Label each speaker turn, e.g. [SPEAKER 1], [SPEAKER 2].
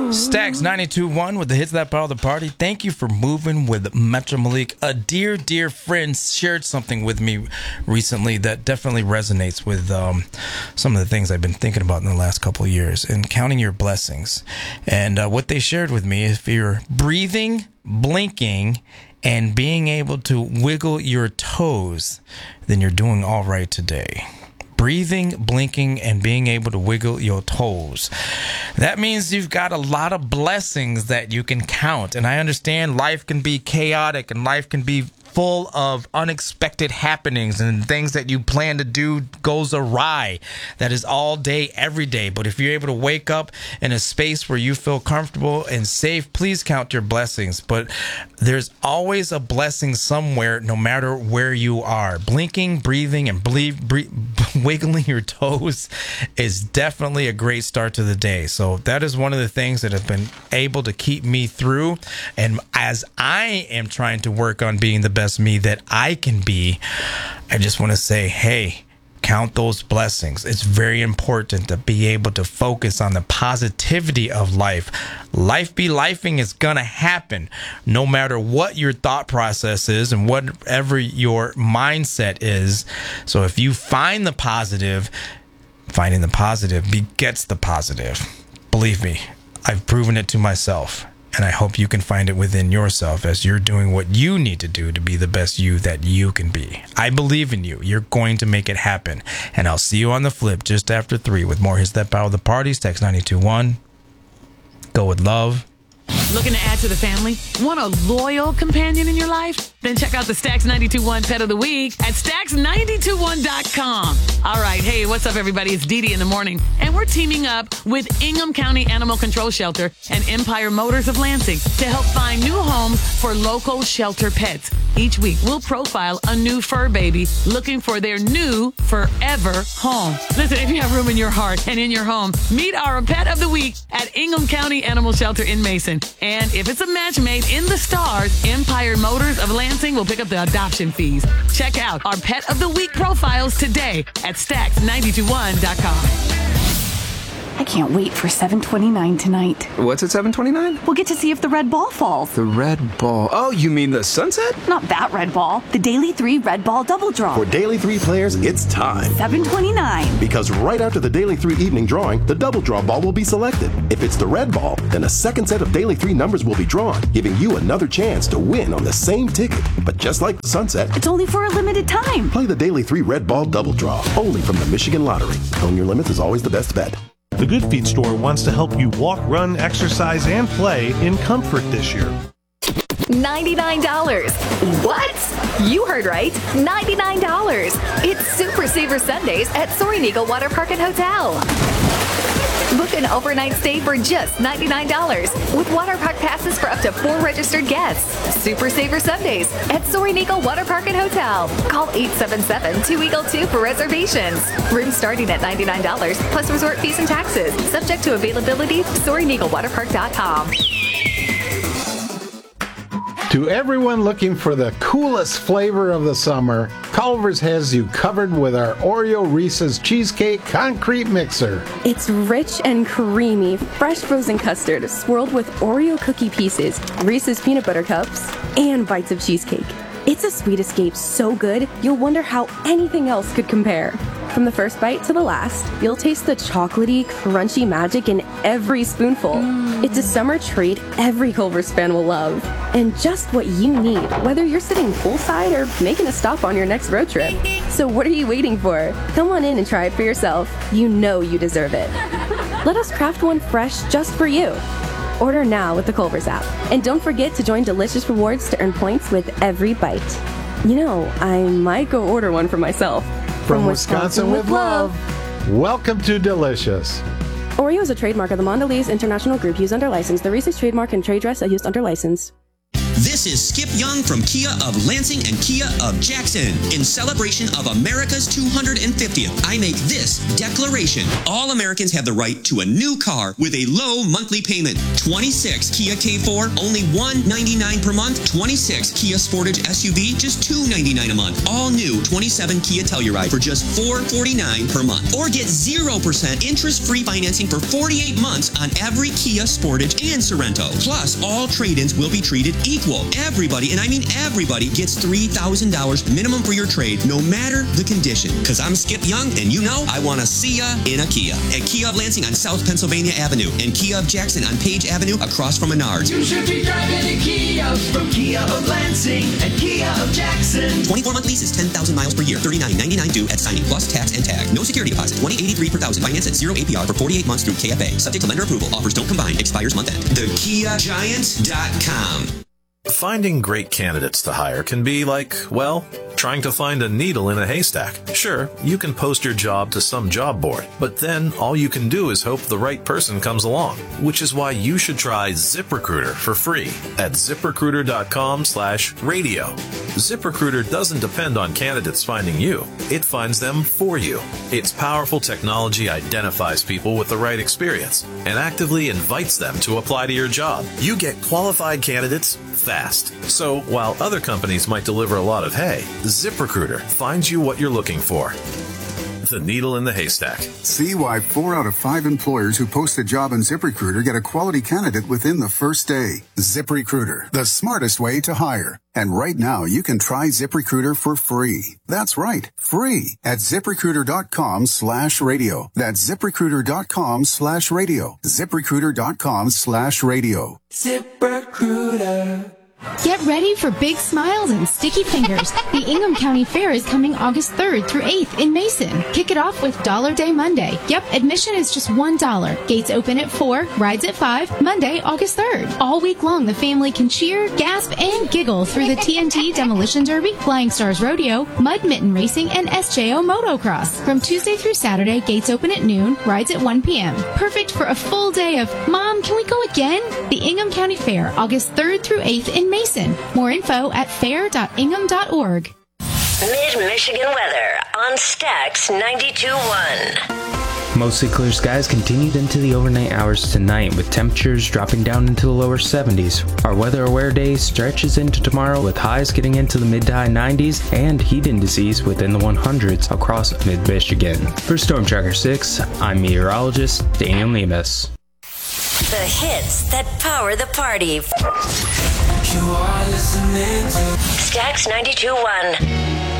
[SPEAKER 1] Stacks 92.1 with the hits that power the party. Thank you for moving with Metro Malik. A dear, dear friend shared something with me recently that definitely resonates with some of the things I've been thinking about in the last couple of years and counting your blessings. And what they shared with me is if you're breathing, blinking, and being able to wiggle your toes, then you're doing all right today. Breathing, blinking, and being able to wiggle your toes. That means you've got a lot of blessings that you can count. And I understand life can be chaotic and life can be full of unexpected happenings and things that you plan to do goes awry. That is all day, every day. But if you're able to wake up in a space where you feel comfortable and safe, please count your blessings. But there's always a blessing somewhere, no matter where you are. Blinking, breathing, and wiggling your toes is definitely a great start to the day. So that is one of the things that have been able to keep me through. And as I am trying to work on being the best me that I can be, I just want to say, hey, count those blessings. It's very important to be able to focus on the positivity of life. Life be lifing is going to happen no matter what your thought process is and whatever your mindset is. So if you find the positive, finding the positive begets the positive. Believe me, I've proven it to myself. And I hope you can find it within yourself as you're doing what you need to do to be the best you that you can be. I believe in you. You're going to make it happen. And I'll see you on the flip just after 3 with more Hits That Power the Parties. Text 921. Go with love.
[SPEAKER 2] Looking to add to the family? Want a loyal companion in your life? Then check out the Stacks 92.1 Pet of the Week at Stacks921.com. All right, hey, what's up, everybody? It's Dee Dee in the morning, and we're teaming up with Ingham County Animal Control Shelter and Empire Motors of Lansing to help find new homes for local shelter pets. Each week, we'll profile a new fur baby looking for their new forever home. Listen, if you have room in your heart and in your home, meet our Pet of the Week at Ingham County Animal Shelter in Mason. And if it's a match made in the stars, Empire Motors of Lansing will pick up the adoption fees. Check out our Pet of the Week profiles today at Stacks921.com.
[SPEAKER 3] I can't wait for 7:29 tonight.
[SPEAKER 4] What's at 7:29?
[SPEAKER 3] We'll get to see if the red ball falls.
[SPEAKER 4] The red ball. Oh, you mean the sunset?
[SPEAKER 3] Not that red ball. The Daily 3 Red Ball Double Draw.
[SPEAKER 5] For Daily 3 players, it's time.
[SPEAKER 3] 7:29.
[SPEAKER 5] Because right after the Daily 3 evening drawing, the double draw ball will be selected. If it's the red ball, then a second set of Daily 3 numbers will be drawn, giving you another chance to win on the same ticket. But just like the sunset,
[SPEAKER 3] It's only for a limited time.
[SPEAKER 5] play the Daily 3 Red Ball Double Draw, only from the Michigan Lottery. Own your limits is always the best bet.
[SPEAKER 6] The Good Feet store wants to help you walk, run, exercise, and play in comfort this year.
[SPEAKER 7] $99. What? You heard right. $99. It's Super Saver Sundays at Soaring Eagle Water Park and Hotel. Book an overnight stay for just $99 with water park passes for up to 4 registered guests. Super Saver Sundays at Soaring Eagle Water Park and Hotel. Call 877-2EAGLE-2 for reservations. Rooms starting at $99 plus resort fees and taxes. Subject to availability. SoaringEagleWaterPark.com.
[SPEAKER 8] To everyone looking for the coolest flavor of the summer, Culver's has you covered with our Oreo Reese's Cheesecake Concrete Mixer.
[SPEAKER 9] It's rich and creamy, fresh frozen custard swirled with Oreo cookie pieces, Reese's peanut butter cups, and bites of cheesecake. It's a sweet escape so good, you'll wonder how anything else could compare. From the first bite to the last, you'll taste the chocolatey, crunchy magic in every spoonful. It's a summer treat every Culver's fan will love. And just what you need, whether you're sitting poolside or making a stop on your next road trip. So what are you waiting for? Come on in and try it for yourself. You know you deserve it. Let us craft one fresh just for you. Order now with the Culver's app. And don't forget to join Delicious Rewards to earn points with every bite. You know, I might go order one for myself.
[SPEAKER 8] From Wisconsin with love. Welcome to Delicious.
[SPEAKER 9] Oreo is a trademark of the Mondelez International Group used under license. The Reese's trademark and trade dress are used under license.
[SPEAKER 10] This is Skip Young from Kia of Lansing and Kia of Jackson. In celebration of America's 250th, I make this declaration. All Americans have the right to a new car with a low monthly payment. 26 Kia K4, only $199 per month. 26 Kia Sportage SUV, just $299 a month. All new 27 Kia Telluride for just $449 per month. Or get 0% interest-free financing for 48 months on every Kia Sportage and Sorento. Plus, all trade-ins will be treated equal. Everybody, and I mean everybody, gets $3,000 minimum for your trade, no matter the condition. Because I'm Skip Young, and you know I want to see ya in a Kia. At Kia of Lansing on South Pennsylvania Avenue, and Kia of Jackson on Page Avenue across from Menards.
[SPEAKER 11] You should be driving a Kia from Kia of Lansing and Kia of Jackson.
[SPEAKER 10] 24-month lease is 10,000 miles per year. $39.99 due at signing, plus tax and tag. No security deposit. $20.83 per thousand. Finance at 0 APR for 48 months through KFA. Subject to lender approval. Offers don't combine. Expires month end. TheKiaGiant.com.
[SPEAKER 12] Finding great candidates to hire can be like, well, trying to find a needle in a haystack. Sure, you can post your job to some job board, but then all you can do is hope the right person comes along, which is why you should try ZipRecruiter for free at ZipRecruiter.com/radio. ZipRecruiter doesn't depend on candidates finding you. It finds them for you. Its powerful technology identifies people with the right experience and actively invites them to apply to your job. You get qualified candidates fast. So while other companies might deliver a lot of hay, ZipRecruiter finds you what you're looking for. The needle in the haystack.
[SPEAKER 13] See why 4 out of 5 employers who post a job on ZipRecruiter get a quality candidate within the first day. ZipRecruiter, the smartest way to hire. And right now, you can try ZipRecruiter for free. That's right, free at ZipRecruiter.com/radio. That's ZipRecruiter.com/radio. ZipRecruiter.com/radio.
[SPEAKER 11] ZipRecruiter.
[SPEAKER 14] Get ready for big smiles and sticky fingers. The Ingham County Fair is coming August 3rd through 8th in Mason. Kick it off with Dollar Day Monday. Yep, admission is just $1. Gates open at 4, rides at 5, Monday, August 3rd. All week long, the family can cheer, gasp, and giggle through the TNT Demolition Derby, Flying Stars Rodeo, Mud Mitten Racing, and SJO Motocross. From Tuesday through Saturday, gates open at noon, rides at 1 p.m. Perfect for a full day of, Mom, can we go again? The Ingham County Fair, August 3rd through 8th in Mason. More info at fair.ingham.org.
[SPEAKER 15] Mid-Michigan weather on Stax 92.1.
[SPEAKER 16] Mostly clear skies continued into the overnight hours tonight, with temperatures dropping down into the lower 70s. Our weather aware day stretches into tomorrow, with highs getting into the mid to high 90s and heat indices within the 100s across mid-Michigan. For Storm Tracker 6, I'm meteorologist Daniel Lemus.
[SPEAKER 15] The hits that power the party.
[SPEAKER 11] You are listening to
[SPEAKER 15] Stax 92.1.